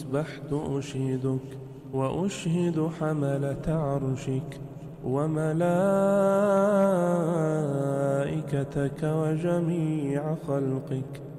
أصبحت أشهدك وأشهد حملة عرشك وملائكتك وجميع خلقك